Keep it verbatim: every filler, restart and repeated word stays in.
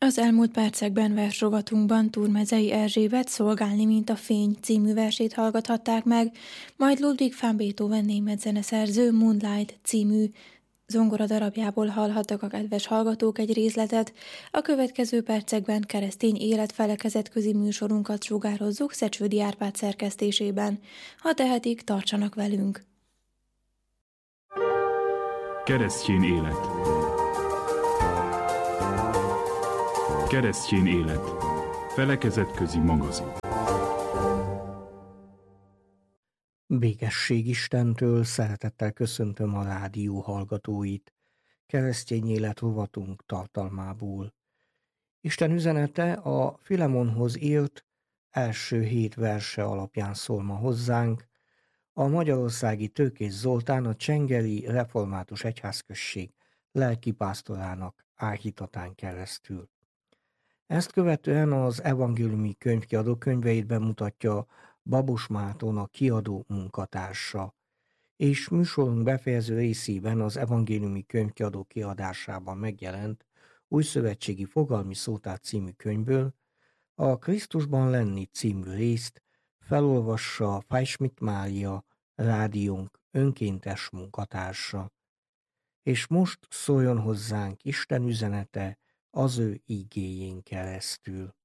Az elmúlt percekben versrovatunkban Turmezei Erzsébet Szolgálni, mint a fény című versét hallgathatták meg, majd Ludwig van Beethoven német zeneszerző Moonlight című zongora darabjából hallhattak a kedves hallgatók egy részletet. A következő percekben keresztény életfelekezetközi műsorunkat sugározzuk Szecsődi Árpád szerkesztésében. Ha tehetik, tartsanak velünk! Keresztény élet. Keresztény élet. Felekezetközi magazin. Békesség Istentől, szeretettel köszöntöm a rádió hallgatóit. Keresztény élet rovatunk tartalmából. Isten üzenete a Filemonhoz írt első hét verse alapján szól ma hozzánk. A magyarországi Tőkés Zoltán, a Csengeri Református Egyházközség lelkipásztorának árhitatán keresztül. Ezt követően az evangéliumi könyvkiadó könyveit bemutatja Babos Márton, a kiadó munkatársa, és műsorunk befejező részében az evangéliumi könyvkiadó kiadásában megjelent Újszövetségi Fogalmi Szótár című könyvből a Krisztusban lenni című részt felolvassa Fajsmit Mária, rádiónk önkéntes munkatársa. És most szóljon hozzánk Isten üzenete az ő igéjén keresztül.